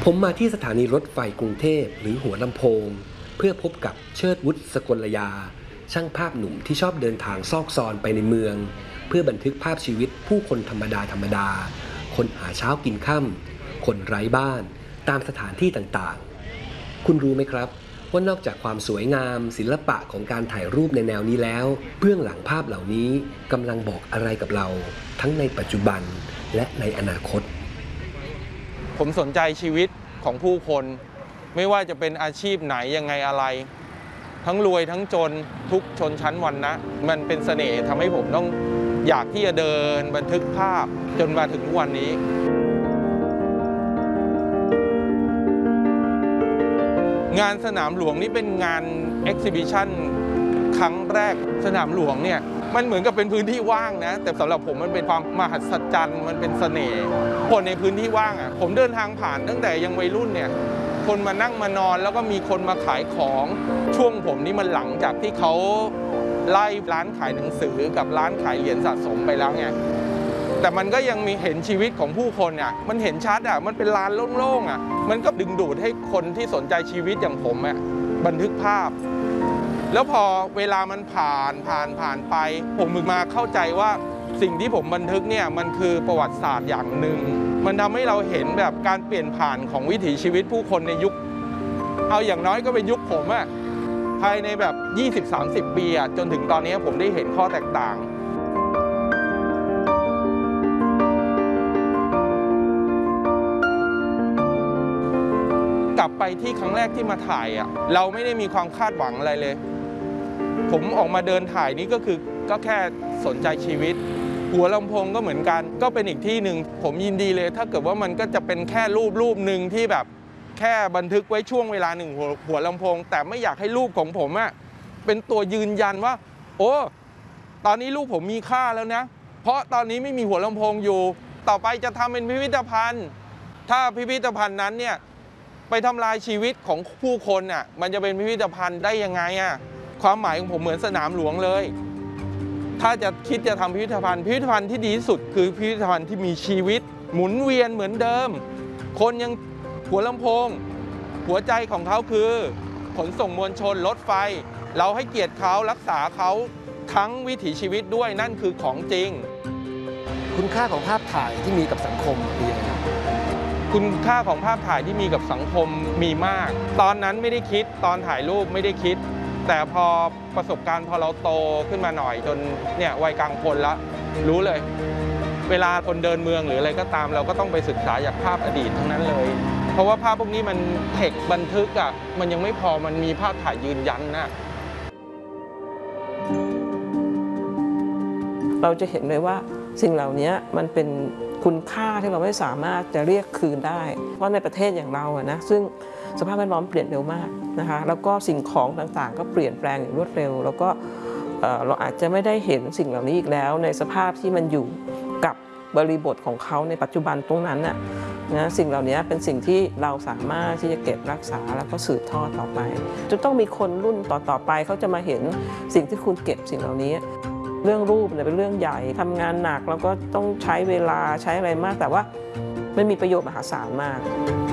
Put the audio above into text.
ผมมาที่สถานีรถไฟกรุงเทพหรือหัวลำโพงเพื่อพบกับเชิดวุฒิสกลยาช่างภาพหนุ่มที่ชอบเดินทางซอกซอนไปในเมืองเพื่อบันทึกภาพชีวิตผู้คนธรรมดาคนหาเช้ากินค่ำคนไร้บ้านตามสถานที่ต่างๆคุณรู้ไหมครับว่านอกจากความสวยงามศิลปะของการถ่ายรูปในแนวนี้แล้วเบื้องหลังภาพเหล่านี้กำลังบอกอะไรกับเราทั้งในปัจจุบันและในอนาคตผมสนใจชีวิตของผู้คนไม่ว่าจะเป็นอาชีพไหนยังไงอะไรทั้งรวยทั้งจนทุกชนชั้นวรรณะมันเป็นเสน่ห์ทำให้ผมต้องอยากที่จะเดินบันทึกภาพจนมาถึงทุกวันนี้งานสนามหลวงนี่เป็นงานเอ็กซิบิชันครั้งแรกสนามหลวงเนี่ยมันเหมือนกับเป็นพื้นที่ว่างนะแต่สำหรับผมมันเป็นความมหัศจรรย์มันเป็นเสน่ห์คนในพื้นที่ว่างอ่ะผมเดินทางผ่านตั้งแต่ยังวัยรุ่นเนี่ยคนมานั่งมานอนแล้วก็มีคนมาขายของช่วงผมนี่มันหลังจากที่เขาไล่ร้านขายหนังสือกับร้านขายเหรียญสะสมไปแล้วไงแต่มันก็ยังมีเห็นชีวิตของผู้คนอ่ะมันเห็นชัดอ่ะมันเป็นลานโล่งๆอ่ะมันก็ดึงดูดให้คนที่สนใจชีวิตอย่างผมอ่ะบันทึกภาพแล้วพอเวลามันผ่านไปผมมาเข้าใจว่าสิ่งที่ผมบันทึกเนี่ยมันคือประวัติศาสตร์อย่างหนึ่งมันทำให้เราเห็นแบบการเปลี่ยนผ่านของวิถีชีวิตผู้คนในยุคเอาอย่างน้อยก็เป็นยุคผมอะภายในแบบ 20-30 ปีอะจนถึงตอนนี้ผมได้เห็นข้อแตกต่างกลับไปที่ครั้งแรกที่มาถ่ายอะเราไม่ได้มีความคาดหวังอะไรเลยผมออกมาเดินถ่ายนี่ก็แค่สนใจชีวิตหัวลำโพงก็เหมือนกันก็เป็นอีกที่หนึ่งผมยินดีเลยถ้าเกิดว่ามันก็จะเป็นแค่รูปหนึ่งที่แบบแค่บันทึกไว้ช่วงเวลาหนึ่งหัวลำโพงแต่ไม่อยากให้รูปของผมอะเป็นตัวยืนยันว่าโอ้ตอนนี้รูปผมมีค่าแล้วนะเพราะตอนนี้ไม่มีหัวลำโพงอยู่ต่อไปจะทำเป็นพิพิธภัณฑ์ถ้าพิพิธภัณฑ์นั้นเนี่ยไปทำลายชีวิตของผู้คนอ่ะมันจะเป็นพิพิธภัณฑ์ได้ยังไงอ่ะความหมายของผมเหมือนสนามหลวงเลยถ้าจะคิดจะทำพิพิธภัณฑ์ที่ดีที่สุดคือพิพิธภัณฑ์ที่มีชีวิตหมุนเวียนเหมือนเดิมคนยังหัวลำโพงหัวใจของเขาคือขนส่งมวลชนรถไฟเราให้เกียรติเขารักษาเขาทั้งวิถีชีวิตด้วยนั่นคือของจริงคุณค่าของภาพถ่ายที่มีกับสังคมเป็นยังไงครับคุณค่าของภาพถ่ายที่มีกับสังคมมีมากตอนนั้นไม่ได้คิดตอนถ่ายรูปไม่ได้คิดแต่พอประสบการณ์พอเราโตขึ้นมาหน่อยจนเนี่ยวัยกลางคนแล้วรู้เลยเวลาคนเดินเมืองหรืออะไรก็ตามเราก็ต้องไปศึกษาจากภาพอดีตทั้งนั้นเลยเพราะว่าภาพพวกนี้มันเทคบันทึกอ่ะมันยังไม่พอมันมีภาพถ่ายยืนยันนะเราจะเห็นเลยว่าสิ่งเหล่านี้มันเป็นคุณค่าที่เราไม่สามารถจะเรียกคืนได้เพราะในประเทศอย่างเราอะนะซึ่งสภาพแวดล้อมเปลี่ยนเร็วมากนะคะแล้วก็สิ่งของต่างๆก็เปลี่ยนแปลงอย่างรวดเร็วแล้วก็เราอาจจะไม่ได้เห็นสิ่งเหล่านี้อีกแล้วในสภาพที่มันอยู่กับบริบทของเขาในปัจจุบันตรงนั้นน่ะนะสิ่งเหล่านี้เป็นสิ่งที่เราสามารถที่จะเก็บรักษาแล้วก็สืบทอดต่อไปจะต้องมีคนรุ่นต่อไปเขาจะมาเห็นสิ่งที่คุณเก็บสิ่งเหล่านี้เรื่องรูปเนี่ยเป็นเรื่องใหญ่ทำงานหนักแล้วก็ต้องใช้เวลาใช้อะไรมากแต่ว่ามันมีประโยชน์มหาศาลมาก